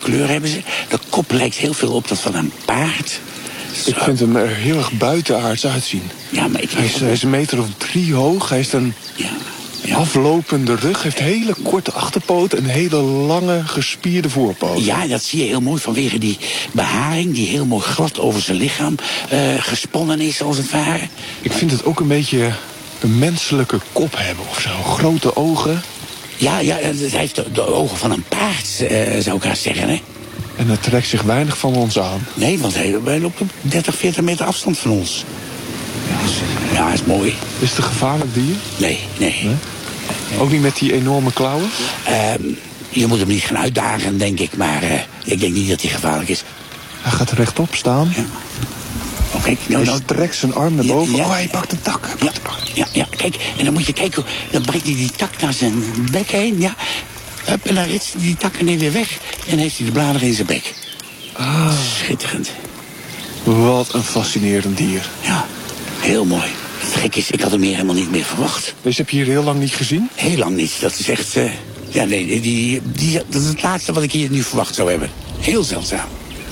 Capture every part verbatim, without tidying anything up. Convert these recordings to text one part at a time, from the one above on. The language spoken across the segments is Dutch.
kleur hebben ze. De kop lijkt heel veel op dat van een paard. Ik vind hem er heel erg buitenaards uitzien. Ja, maar ik hij, is, hij is een meter of drie hoog. Hij heeft een ja, ja. aflopende rug. Heeft hele korte achterpoten en hele lange gespierde voorpoten. Ja, dat zie je heel mooi vanwege die beharing die heel mooi glad over zijn lichaam uh, gesponnen is, als het ware. Ik vind het ook een beetje een menselijke kop hebben of zo. Grote ogen. Ja, ja, hij heeft de, de ogen van een paard, uh, zou ik haast zeggen, hè. En hij trekt zich weinig van ons aan. Nee, want hij, hij loopt op dertig, veertig meter afstand van ons. Ja, dat is mooi. Is het een gevaarlijk dier? Nee, nee. nee? Ook niet met die enorme klauwen? Uh, je moet hem niet gaan uitdagen, denk ik. Maar uh, ik denk niet dat hij gevaarlijk is. Hij gaat rechtop staan. Ja. Oh, kijk, nou, hij nou, strekt zijn arm naar boven. Ja, ja. Oh, hij pakt een tak. Ja, ja, ja, kijk. En dan moet je kijken. Dan brengt hij die tak naar zijn bek heen. Ja. Hup, en dan ritst hij die tak en weer weg. En heeft hij de bladeren in zijn bek. Ah. Schitterend. Wat een fascinerend dier. Ja, heel mooi. Het gek is, ik had hem hier helemaal niet meer verwacht. Deze heb je hier heel lang niet gezien? Heel lang niet. Dat is echt... Uh, ja, nee, die, die, die, dat is het laatste wat ik hier nu verwacht zou hebben. Heel zeldzaam.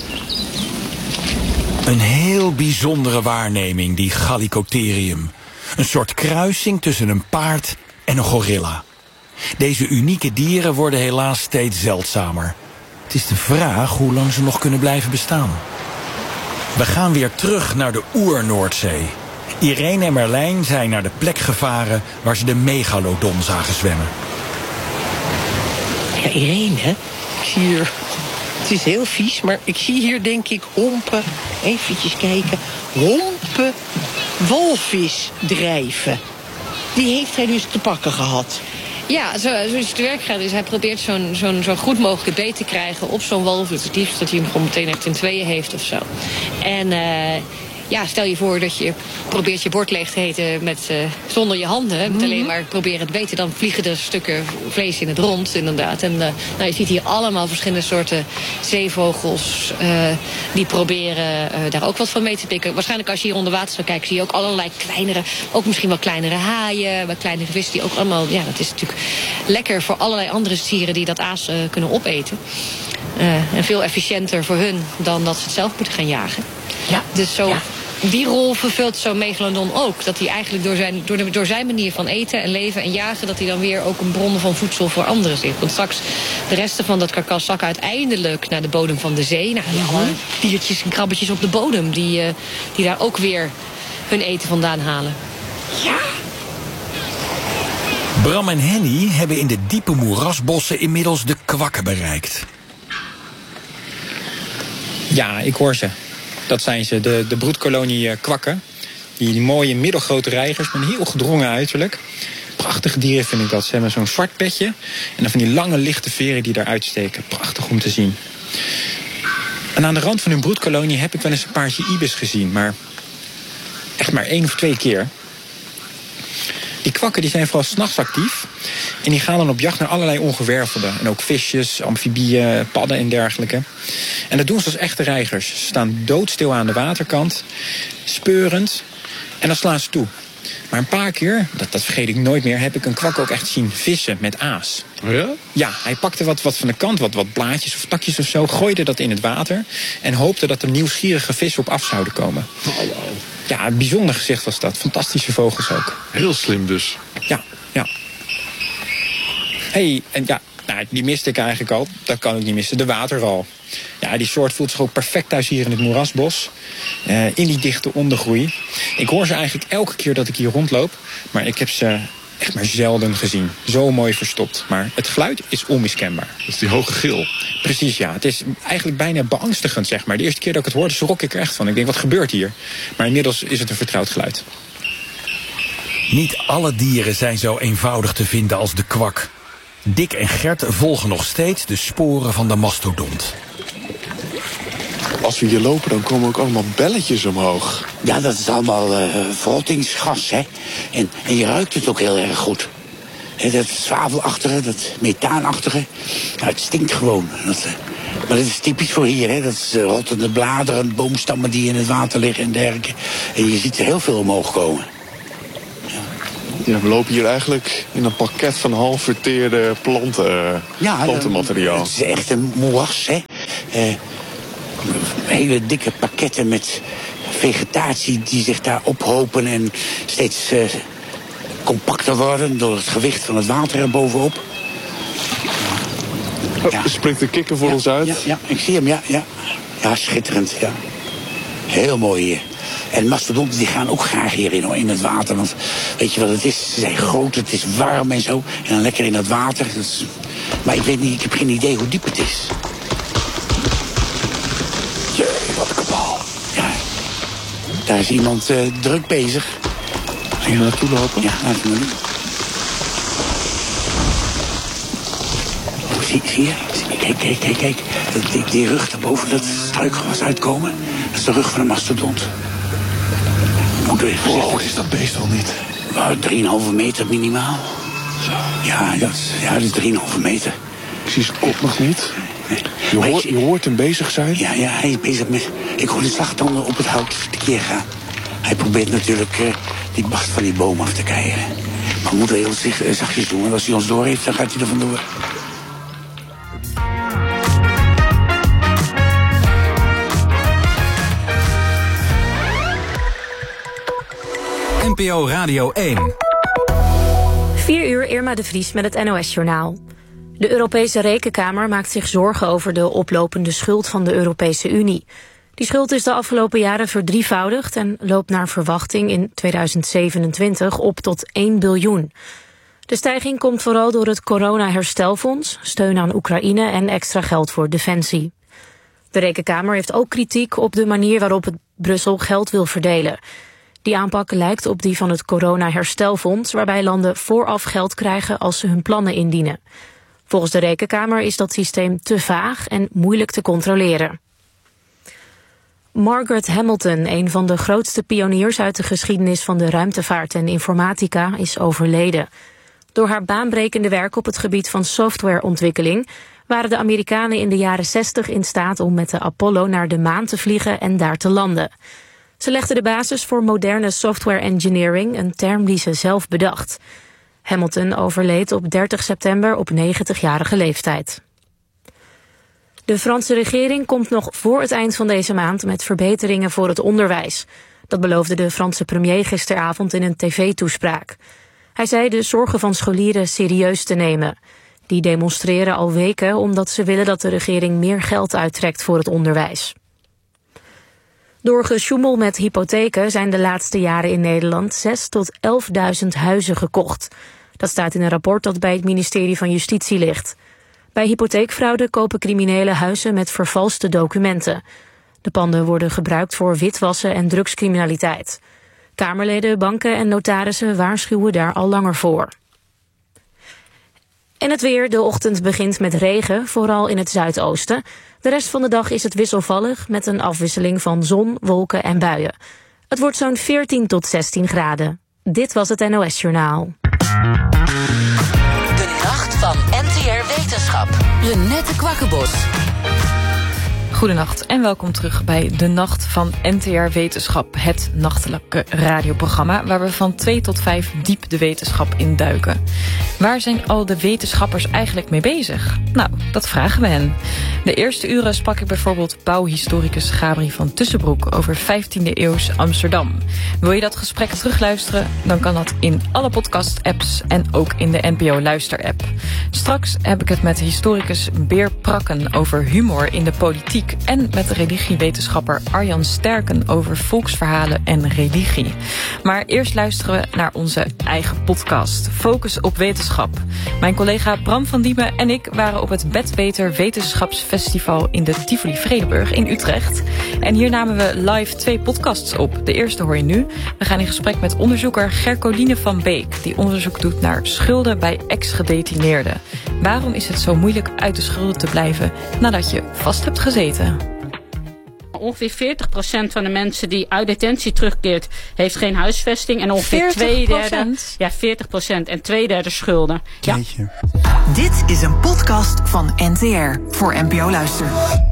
Een heel bijzondere waarneming, die Gallicotherium. Een soort kruising tussen een paard en een gorilla. Deze unieke dieren worden helaas steeds zeldzamer. Het is de vraag hoe lang ze nog kunnen blijven bestaan. We gaan weer terug naar de oer-Noordzee. Irene en Merlijn zijn naar de plek gevaren waar ze de megalodon zagen zwemmen. Ja, Irene, ik zie hier... Het is heel vies, maar ik zie hier denk ik hompen... Eventjes kijken. Hompen walvisdrijven. Die heeft hij dus te pakken gehad. Ja, zo, zoals het te werk gaat is, hij probeert zo'n zo'n zo goed mogelijke beet te krijgen op zo'n walvis. Het liefst dat hij hem gewoon meteen echt in tweeën heeft of zo. En uh, ja, stel je voor dat je probeert je bord leeg te eten met, uh, zonder je handen. Met mm-hmm. alleen maar proberen het beten. Dan vliegen er stukken vlees in het rond, inderdaad. En uh, nou, je ziet hier allemaal verschillende soorten zeevogels uh, die proberen uh, daar ook wat van mee te pikken. Waarschijnlijk als je hier onder water zou kijken, zie je ook allerlei kleinere, ook misschien wel kleinere haaien, wat kleinere vissen die ook allemaal, ja, dat is natuurlijk lekker voor allerlei andere stieren die dat aas uh, kunnen opeten. Uh, en veel efficiënter voor hun dan dat ze het zelf moeten gaan jagen. Ja. Dus zo, ja. Die rol vervult zo'n megalodon ook. Dat hij eigenlijk door zijn, door, de, door zijn manier van eten en leven en jagen, dat hij dan weer ook een bron van voedsel voor anderen is. Want straks de resten van dat karkas zakken uiteindelijk naar de bodem van de zee. Nou, ja, alle diertjes en krabbetjes op de bodem die, uh, die daar ook weer hun eten vandaan halen. Ja. Bram en Henny hebben in de diepe moerasbossen inmiddels de kwakken bereikt. Ja, ik hoor ze. Dat zijn ze, de, de broedkolonie kwakken. Die, die mooie middelgrote reigers met een heel gedrongen uiterlijk. Prachtige dieren vind ik dat. Ze hebben zo'n zwart petje en dan van die lange lichte veren die eruit steken. Prachtig om te zien. En aan de rand van hun broedkolonie heb ik wel eens een paardje ibis gezien. Maar echt maar één of twee keer. Die kwakken die zijn vooral 's nachts actief. En die gaan dan op jacht naar allerlei ongewervelden. En ook visjes, amfibieën, padden en dergelijke. En dat doen ze als echte reigers. Ze staan doodstil aan de waterkant, speurend. En dan slaan ze toe. Maar een paar keer, dat, dat vergeet ik nooit meer, heb ik een kwak ook echt zien vissen met aas. Oh ja? Ja, hij pakte wat, wat van de kant, wat, wat blaadjes of takjes of zo, gooide dat in het water en hoopte dat er nieuwsgierige vissen op af zouden komen. Hallo. Ja, een bijzonder gezicht was dat. Fantastische vogels ook. Heel slim dus. Ja, ja. Hé, hey, en ja, nou, die miste ik eigenlijk al. Dat kan ik niet missen. De waterwal. Ja, die soort voelt zich ook perfect thuis hier in het moerasbos. Uh, in die dichte ondergroei. Ik hoor ze eigenlijk elke keer dat ik hier rondloop. Maar ik heb ze echt maar zelden gezien. Zo mooi verstopt. Maar het geluid is onmiskenbaar. Dat is die hoge gil. Precies, ja. Het is eigenlijk bijna beangstigend, zeg maar. De eerste keer dat ik het hoorde, schrok ik er echt van. Ik denk, wat gebeurt hier? Maar inmiddels is het een vertrouwd geluid. Niet alle dieren zijn zo eenvoudig te vinden als de kwak. Dick en Gert volgen nog steeds de sporen van de mastodont. Als we hier lopen, dan komen ook allemaal belletjes omhoog. Ja, dat is allemaal uh, verrottingsgas, hè. En, en je ruikt het ook heel erg goed. He, dat zwavelachtige, dat methaanachtige. Nou, het stinkt gewoon. Dat, uh, maar dat is typisch voor hier, hè. Dat is uh, rottende bladeren, boomstammen die in het water liggen en dergelijke. En je ziet er heel veel omhoog komen. Ja, we lopen hier eigenlijk in een pakket van half verteerde planten, uh, ja, plantenmateriaal. Het is echt een moeras, hè. Uh, hele dikke pakketten met vegetatie die zich daar ophopen en steeds uh, compacter worden door het gewicht van het water er bovenop. Oh, ja. Springt de kikker voor ja, ons uit? Ja, ja, ik zie hem, ja, ja. Ja, schitterend, ja. Heel mooi hier. En mastodonten die gaan ook graag hierin hoor, in het water. Want weet je wat het is? Ze zijn groot, het is warm en zo. En dan lekker in het water. Dat is... Maar ik weet niet, ik heb geen idee hoe diep het is. Jee, wat een kabaal. Ja. Daar is iemand uh, druk bezig. Ga je naartoe lopen? Ja, laten we doen. Oh, zie, zie je? Kijk, kijk, kijk, kijk. Dat, die, die rug daarboven, dat struikgewas uitkomen. Dat is de rug van een mastodont. Moeten we even Hoe groot is dat beest al niet? Nou, drieënhalve meter minimaal. Zo. Ja, dat is, ja, dat is drieënhalve meter. Ik zie zijn kop nog niet. Nee. Je, hoort, je hoort hem bezig zijn? Ja, ja, hij is bezig met... Ik hoor de slagtanden op het hout tekeer gaan. Hij probeert natuurlijk uh, die bast van die boom af te krijgen. Maar we moeten heel zich, uh, zachtjes doen, want als hij ons door heeft, dan gaat hij er vandoor. N P O Radio één. vier uur, Irma de Vries met het N O S-journaal. De Europese Rekenkamer maakt zich zorgen over de oplopende schuld van de Europese Unie. Die schuld is de afgelopen jaren verdrievoudigd en loopt naar verwachting in tweeduizend zevenentwintig op tot één biljoen. De stijging komt vooral door het corona-herstelfonds, steun aan Oekraïne en extra geld voor defensie. De Rekenkamer heeft ook kritiek op de manier waarop het Brussel geld wil verdelen. Die aanpak lijkt op die van het corona-herstelfonds, waarbij landen vooraf geld krijgen als ze hun plannen indienen. Volgens de Rekenkamer is dat systeem te vaag en moeilijk te controleren. Margaret Hamilton, een van de grootste pioniers uit de geschiedenis van de ruimtevaart en informatica, is overleden. Door haar baanbrekende werk op het gebied van softwareontwikkeling waren de Amerikanen in de jaren zestig in staat om met de Apollo naar de maan te vliegen en daar te landen. Ze legde de basis voor moderne software engineering, een term die ze zelf bedacht. Hamilton overleed op dertig september op negentigjarige leeftijd. De Franse regering komt nog voor het eind van deze maand met verbeteringen voor het onderwijs. Dat beloofde de Franse premier gisteravond in een tv-toespraak. Hij zei de zorgen van scholieren serieus te nemen. Die demonstreren al weken omdat ze willen dat de regering meer geld uittrekt voor het onderwijs. Door gesjoemel met hypotheken zijn de laatste jaren in Nederland zes tot elfduizend huizen gekocht. Dat staat in een rapport dat bij het ministerie van Justitie ligt. Bij hypotheekfraude kopen criminelen huizen met vervalste documenten. De panden worden gebruikt voor witwassen en drugscriminaliteit. Kamerleden, banken en notarissen waarschuwen daar al langer voor. En het weer. De ochtend begint met regen, vooral in het zuidoosten. De rest van de dag is het wisselvallig met een afwisseling van zon, wolken en buien. Het wordt zo'n veertien tot zestien graden. Dit was het N O S-journaal. De nacht van N T R Wetenschap. Renette Kwakkenbos. Goedenacht en welkom terug bij De Nacht van N T R Wetenschap, het nachtelijke radioprogramma waar we van twee tot vijf diep de wetenschap induiken. Waar zijn al de wetenschappers eigenlijk mee bezig? Nou, dat vragen we hen. De eerste uren sprak ik bijvoorbeeld bouwhistoricus Gabri van Tussenbroek over vijftiende eeuws Amsterdam. Wil je dat gesprek terugluisteren? Dan kan dat in alle podcast-apps en ook in de N P O Luister-app. Straks heb ik het met historicus Beer Prakken over humor in de politiek en met religiewetenschapper Arjan Sterken over volksverhalen en religie. Maar eerst luisteren we naar onze eigen podcast, Focus op Wetenschap. Mijn collega Bram van Diemen en ik waren op het Bedweter Wetenschapsfestival in de Tivoli Vredenburg in Utrecht. En hier namen we live twee podcasts op. De eerste hoor je nu. We gaan in gesprek met onderzoeker Gercoline van Beek, die onderzoek doet naar schulden bij ex-gedetineerden. Waarom is het zo moeilijk uit de schulden te blijven nadat je vast hebt gezeten? Ongeveer veertig procent van de mensen die uit detentie terugkeert heeft geen huisvesting. En ongeveer twee derde, ja, veertig procent en twee derde schulden. Ja. Dit is een podcast van N T R voor N P O Luister.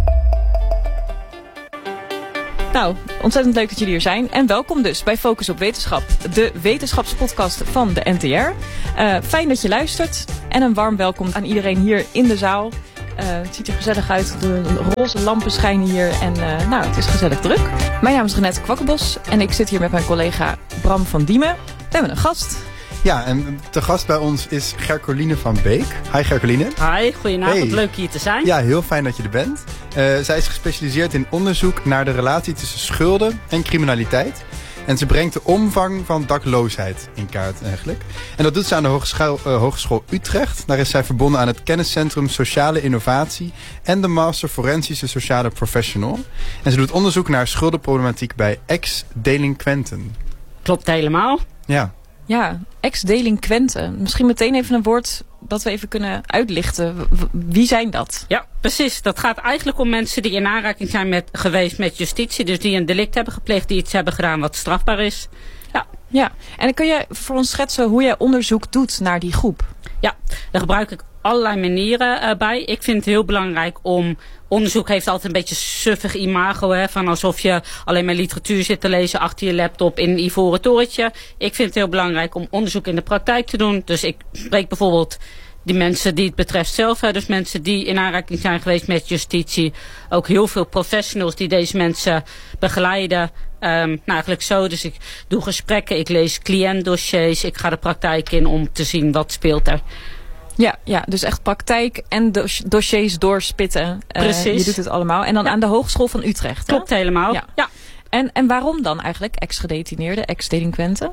Nou, ontzettend leuk dat jullie hier zijn. En welkom dus bij Focus op Wetenschap, de wetenschapspodcast van de N T R. Uh, fijn dat je luistert. En een warm welkom aan iedereen hier in de zaal. Uh, het ziet er gezellig uit. De roze lampen schijnen hier en uh, nou, het is gezellig druk. Mijn naam is Renette Kwakkenbos en ik zit hier met mijn collega Bram van Diemen. We hebben een gast. Ja, en te gast bij ons is Gercoline van Beek. Hi Gercoline. Hi, goedenavond. Hey. Leuk hier te zijn. Ja, heel fijn dat je er bent. Uh, zij is gespecialiseerd in onderzoek naar de relatie tussen schulden en criminaliteit. En ze brengt de omvang van dakloosheid in kaart eigenlijk. En dat doet ze aan de Hogeschool, uh, Hogeschool Utrecht. Daar is zij verbonden aan het kenniscentrum Sociale Innovatie en de Master Forensische Sociale Professional. En ze doet onderzoek naar schuldenproblematiek bij ex-delinquenten. Klopt helemaal. Ja. Ja, ex-delinquenten. Misschien meteen even een woord dat we even kunnen uitlichten. Wie zijn dat? Ja, precies. Dat gaat eigenlijk om mensen die in aanraking zijn met, geweest met justitie. Dus die een delict hebben gepleegd, die iets hebben gedaan wat strafbaar is. Ja. Ja. En kun je voor ons schetsen hoe jij onderzoek doet naar die groep? Ja, daar gebruik ik allerlei manieren uh, bij. Ik vind het heel belangrijk om... Onderzoek heeft altijd een beetje suffig imago. Hè, van alsof je alleen maar literatuur zit te lezen achter je laptop in een ivoren torentje. Ik vind het heel belangrijk om onderzoek in de praktijk te doen. Dus ik spreek bijvoorbeeld die mensen die het betreft zelf. Hè, dus mensen die in aanraking zijn geweest met justitie. Ook heel veel professionals die deze mensen begeleiden. Um, nou, eigenlijk zo. Dus ik doe gesprekken, ik lees cliëntdossiers. Ik ga de praktijk in om te zien wat speelt er. Ja, ja, dus echt praktijk en dos- dossiers doorspitten. Precies. Uh, je doet het allemaal. En dan ja. aan de Hogeschool van Utrecht. Klopt hè? Helemaal. Ja. ja. En, en waarom dan eigenlijk ex-gedetineerden, ex-delinquenten?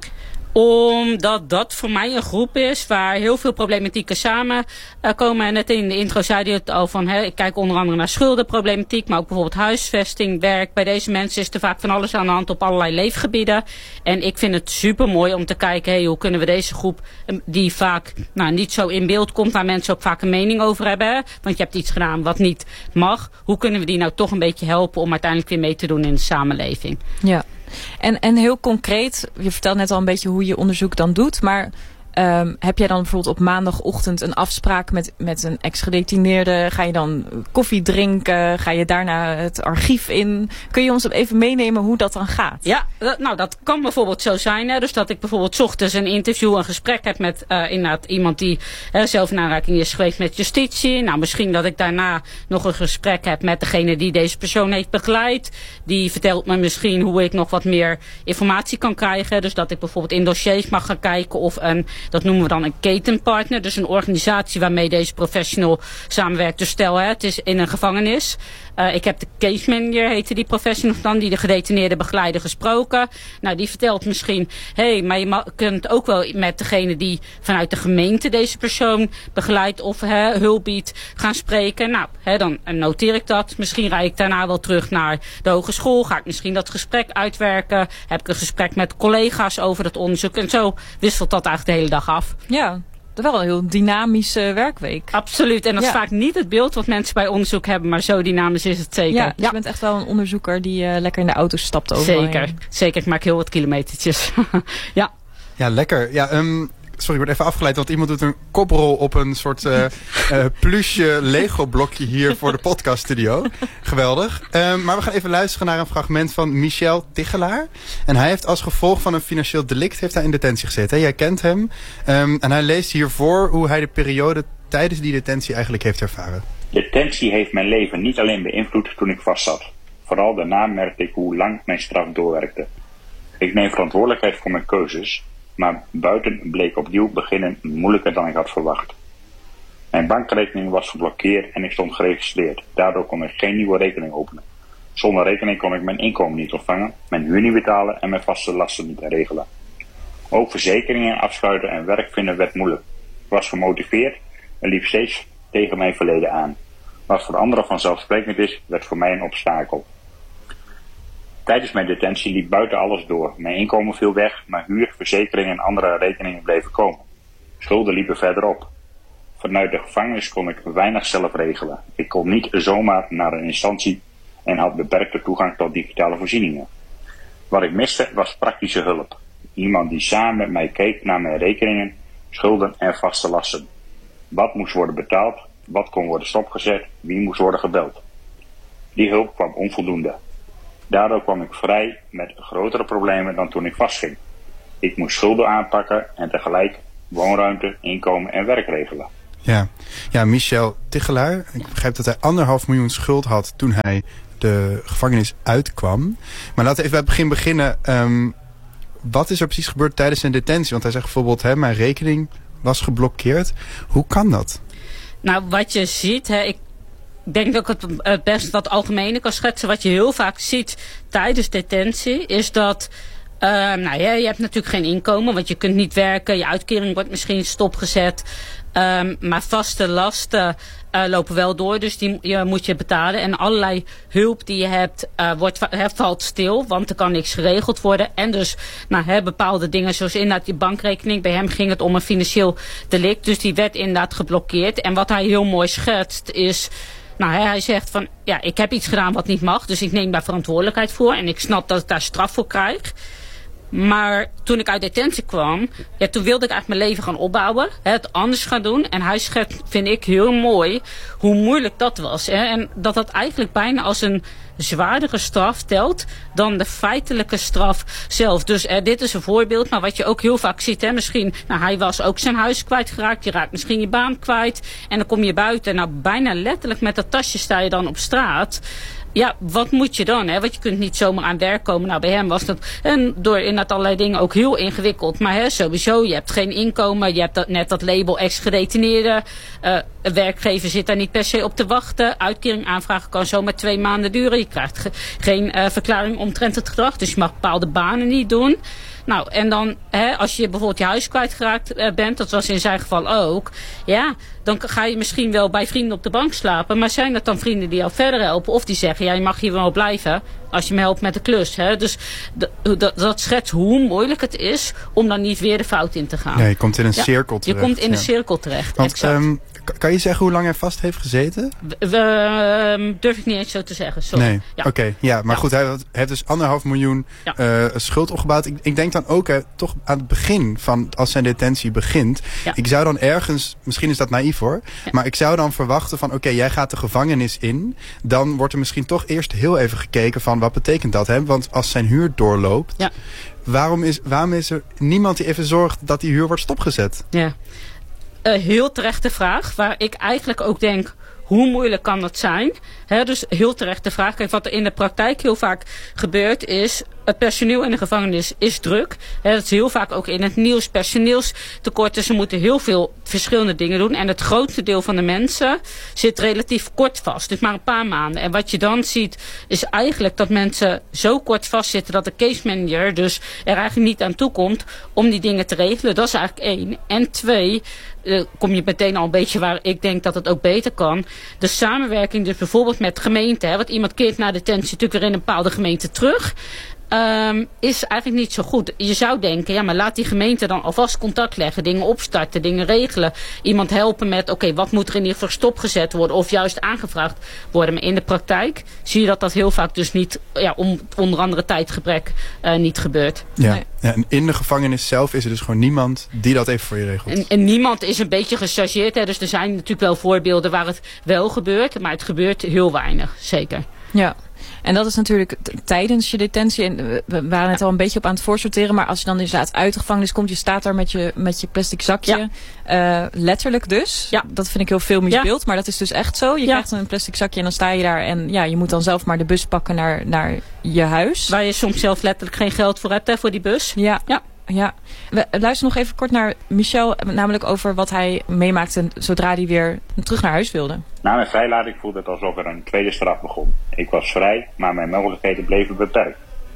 Omdat dat voor mij een groep is waar heel veel problematieken samen uh, komen. En net in de intro zei je het al van, hè, ik kijk onder andere naar schuldenproblematiek, maar ook bijvoorbeeld huisvesting, werk. Bij deze mensen is er vaak van alles aan de hand op allerlei leefgebieden. En ik vind het super mooi om te kijken, hey, hoe kunnen we deze groep, die vaak nou, niet zo in beeld komt, waar mensen ook vaak een mening over hebben. Hè? Want je hebt iets gedaan wat niet mag. Hoe kunnen we die nou toch een beetje helpen om uiteindelijk weer mee te doen in de samenleving? Ja. En, en heel concreet, je vertelt net al een beetje hoe je onderzoek dan doet, maar um, heb jij dan bijvoorbeeld op maandagochtend een afspraak met, met een ex-gedetineerde? Ga je dan koffie drinken? Ga je daarna het archief in? Kun je ons even meenemen hoe dat dan gaat? Ja, dat, nou dat kan bijvoorbeeld zo zijn. Hè? Dus dat ik bijvoorbeeld 's ochtends een interview, een gesprek heb met uh, inderdaad iemand die uh, zelf in aanraking is geweest met justitie. Nou, misschien dat ik daarna nog een gesprek heb met degene die deze persoon heeft begeleid. Die vertelt me misschien hoe ik nog wat meer informatie kan krijgen. Dus dat ik bijvoorbeeld in dossiers mag gaan kijken of een, dat noemen we dan een ketenpartner. Dus een organisatie waarmee deze professional samenwerkt. Dus stel, hè, het is in een gevangenis. Uh, ik heb de case manager, heette die professional dan, die de gedetineerde begeleider gesproken. Nou, die vertelt misschien, hé, hey, maar je ma- kunt ook wel met degene die vanuit de gemeente deze persoon begeleidt of hè, hulp biedt gaan spreken. Nou, hè, dan noteer ik dat. Misschien rijd ik daarna wel terug naar de hogeschool. Ga ik misschien dat gesprek uitwerken. Heb ik een gesprek met collega's over dat onderzoek. En zo wisselt dat eigenlijk de hele dag af. Ja. Dat is wel een heel dynamische werkweek. Absoluut. En dat ja. is vaak niet het beeld wat mensen bij onderzoek hebben. Maar zo dynamisch is het zeker. Ja, dus ja. je bent echt wel een onderzoeker die uh, lekker in de auto stapt overal. Zeker. Zeker. Ik maak heel wat kilometertjes. ja. Ja, lekker. Ja, um, sorry, ik word even afgeleid. Want iemand doet een koprol op een soort uh, uh, plusje Lego blokje hier voor de podcaststudio. Geweldig. Um, maar we gaan even luisteren naar een fragment van Michel Tigelaar. En hij heeft als gevolg van een financieel delict heeft hij in detentie gezeten. Jij kent hem. Um, en hij leest hiervoor hoe hij de periode tijdens die detentie eigenlijk heeft ervaren. Detentie heeft mijn leven niet alleen beïnvloed toen ik vastzat. Vooral daarna merkte ik hoe lang mijn straf doorwerkte. Ik neem verantwoordelijkheid voor mijn keuzes. Maar buiten bleek opnieuw beginnen moeilijker dan ik had verwacht. Mijn bankrekening was geblokkeerd en ik stond geregistreerd. Daardoor kon ik geen nieuwe rekening openen. Zonder rekening kon ik mijn inkomen niet ontvangen, mijn huur niet betalen en mijn vaste lasten niet regelen. Ook verzekeringen afsluiten en werk vinden werd moeilijk. Ik was gemotiveerd en liep steeds tegen mijn verleden aan. Wat voor anderen vanzelfsprekend is, werd voor mij een obstakel. Tijdens mijn detentie liep buiten alles door. Mijn inkomen viel weg, maar huur, verzekeringen en andere rekeningen bleven komen. Schulden liepen verder op. Vanuit de gevangenis kon ik weinig zelf regelen. Ik kon niet zomaar naar een instantie en had beperkte toegang tot digitale voorzieningen. Wat ik miste was praktische hulp. Iemand die samen met mij keek naar mijn rekeningen, schulden en vaste lasten. Wat moest worden betaald, wat kon worden stopgezet, wie moest worden gebeld. Die hulp kwam onvoldoende. Daardoor kwam ik vrij met grotere problemen dan toen ik vastging. Ik moest schulden aanpakken en tegelijk woonruimte, inkomen en werk regelen. Ja, ja Michel Tichelaar, ik begrijp dat hij anderhalf miljoen schuld had toen hij de gevangenis uitkwam. Maar laten we even bij het begin beginnen. Um, wat is er precies gebeurd tijdens zijn detentie? Want hij zegt bijvoorbeeld, hè, mijn rekening was geblokkeerd. Hoe kan dat? Nou, wat je ziet, hè, ik denk dat ik het het best wat algemene kan schetsen. Wat je heel vaak ziet tijdens detentie is dat Uh, nou ja, je hebt natuurlijk geen inkomen, want je kunt niet werken. Je uitkering wordt misschien stopgezet. Um, maar vaste lasten uh, lopen wel door, dus die je, moet je betalen. En allerlei hulp die je hebt, uh, wordt, he, valt stil, want er kan niks geregeld worden. En dus nou, he, bepaalde dingen, zoals inderdaad je bankrekening. Bij hem ging het om een financieel delict, dus die werd inderdaad geblokkeerd. En wat hij heel mooi schetst is, nou, hij zegt van, ja, ik heb iets gedaan wat niet mag, dus ik neem daar verantwoordelijkheid voor. En ik snap dat ik daar straf voor krijg. Maar toen ik uit detentie kwam, ja, toen wilde ik eigenlijk mijn leven gaan opbouwen. Hè, het anders gaan doen. En hij schetst, vind ik, heel mooi hoe moeilijk dat was. Hè, en dat dat eigenlijk bijna als een zwaardere straf telt dan de feitelijke straf zelf. Dus eh, dit is een voorbeeld, maar wat je ook heel vaak ziet, hè, misschien, nou, hij was ook zijn huis kwijtgeraakt, je raakt misschien je baan kwijt en dan kom je buiten. Nou, bijna letterlijk met dat tasje sta je dan op straat. Ja, wat moet je dan? Hè? Want je kunt niet zomaar aan werk komen. Nou, bij hem was dat en door inderdaad allerlei dingen ook heel ingewikkeld. Maar hè, sowieso, je hebt geen inkomen. Je hebt dat, net dat label ex-gedetineerde. Uh, een werkgever zit daar niet per se op te wachten. Uitkering aanvragen kan zomaar twee maanden duren. Je krijgt ge- geen uh, verklaring omtrent het gedrag. Dus je mag bepaalde banen niet doen. Nou, en dan, hè, als je bijvoorbeeld je huis kwijtgeraakt uh, bent, dat was in zijn geval ook, ja, dan ga je misschien wel bij vrienden op de bank slapen, maar zijn dat dan vrienden die jou verder helpen? Of die zeggen, ja, je mag hier wel blijven als je me helpt met de klus. Hè? Dus d- d- dat schetst hoe moeilijk het is om dan niet weer de fout in te gaan. Ja, je komt in een ja, cirkel terecht. Je komt in ja. een cirkel terecht, Want, exact. Um, kan je zeggen hoe lang hij vast heeft gezeten? We, we, um, durf ik niet eens zo te zeggen, sorry. Nee, ja. oké. Okay, ja, maar ja. goed, hij heeft dus anderhalf miljoen ja. uh, schuld opgebouwd. Ik, ik denk dan ook, hè, toch aan het begin van, als zijn detentie begint. Ja. Ik zou dan ergens, misschien is dat naïef hoor, ja. maar ik zou dan verwachten van, oké, okay, jij gaat de gevangenis in. Dan wordt er misschien toch eerst heel even gekeken van, wat betekent dat? Hè? Want als zijn huur doorloopt, ja. waarom, is, waarom is er niemand die even zorgt dat die huur wordt stopgezet? Ja. Uh, heel terechte vraag, waar ik eigenlijk ook denk, hoe moeilijk kan dat zijn? He, dus heel terechte vraag. Kijk, wat er in de praktijk heel vaak gebeurt is, het personeel in de gevangenis is druk. He, dat is heel vaak ook in het nieuws, personeelstekorten. Ze moeten heel veel verschillende dingen doen. En het grootste deel van de mensen zit relatief kort vast. Dus maar een paar maanden. En wat je dan ziet is eigenlijk dat mensen zo kort vastzitten dat de case manager dus er eigenlijk niet aan toe komt om die dingen te regelen. Dat is eigenlijk één. En twee, uh, kom je meteen al een beetje waar ik denk dat het ook beter kan. De samenwerking dus bijvoorbeeld met gemeenten. Hè, want iemand keert na detentie natuurlijk weer in een bepaalde gemeente terug. Um, is eigenlijk niet zo goed. Je zou denken, ja, maar laat die gemeente dan alvast contact leggen, dingen opstarten, dingen regelen. Iemand helpen met, oké, okay, wat moet er in ieder geval stopgezet worden of juist aangevraagd worden. Maar in de praktijk zie je dat dat heel vaak dus niet, ja, om onder andere tijdgebrek uh, niet gebeurt. Ja. Nee. Ja, en in de gevangenis zelf is er dus gewoon niemand die dat even voor je regelt. En, en niemand is een beetje gechargeerd. Hè, dus er zijn natuurlijk wel voorbeelden waar het wel gebeurt, maar het gebeurt heel weinig, zeker. Ja. En dat is natuurlijk t- tijdens je detentie. En we waren net al een beetje op aan het voorsorteren. Maar als je dan inderdaad uit de gevangenis komt. Je staat daar met je, met je plastic zakje. Ja. Uh, letterlijk dus. Ja. Dat vind ik heel filmisch ja. beeld. Maar dat is dus echt zo. Je ja. krijgt een plastic zakje en dan sta je daar. En ja, je moet dan zelf maar de bus pakken naar, naar je huis. Waar je soms zelf letterlijk geen geld voor hebt, hè, voor die bus. Ja. ja. Ja, we luisteren nog even kort naar Michel, namelijk over wat hij meemaakte zodra hij weer terug naar huis wilde. Na mijn vrijlating voelde het alsof er een tweede straf begon. Ik was vrij, maar mijn mogelijkheden bleven beperkt.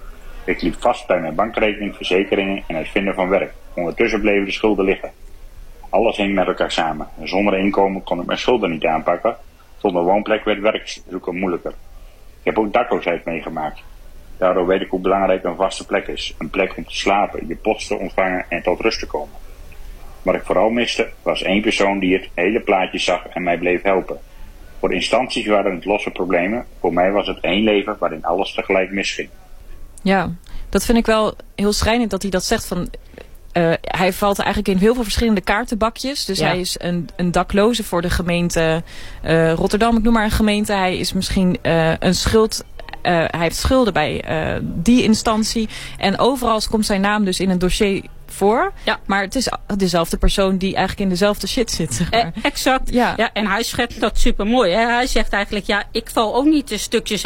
Ik liep vast bij mijn bankrekening, verzekeringen en het vinden van werk. Ondertussen bleven de schulden liggen. Alles hing met elkaar samen. Zonder inkomen kon ik mijn schulden niet aanpakken. Zonder woonplek werd werk zoeken moeilijker. Ik heb ook dakloosheid meegemaakt. Daardoor weet ik hoe belangrijk een vaste plek is. Een plek om te slapen, je post te ontvangen en tot rust te komen. Wat ik vooral miste, was één persoon die het hele plaatje zag en mij bleef helpen. Voor instanties waren het losse problemen. Voor mij was het één leven waarin alles tegelijk misging. Ja, dat vind ik wel heel schrijnend dat hij dat zegt. Van, uh, hij valt eigenlijk in heel veel verschillende kaartenbakjes. Dus ja. hij is een, een dakloze voor de gemeente uh, Rotterdam, ik noem maar een gemeente. Hij is misschien uh, een schuld... hij heeft schulden bij uh, die instantie. En overal komt zijn naam dus in een dossier voor. Ja. Maar het is dezelfde persoon die eigenlijk in dezelfde shit zit. Zeg maar. eh, exact. Ja. Ja, en hij schetst dat super mooi. Hij zegt eigenlijk, ja, ik val ook niet de stukjes